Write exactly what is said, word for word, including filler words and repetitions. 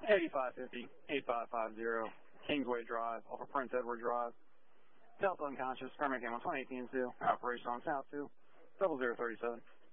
eighty-five fifty, eighty-five fifty, Kingsway Drive, off of Prince Edward Drive. Delta unconscious, paramedic one eighteen two, operation on South two, double zero thirty-seven.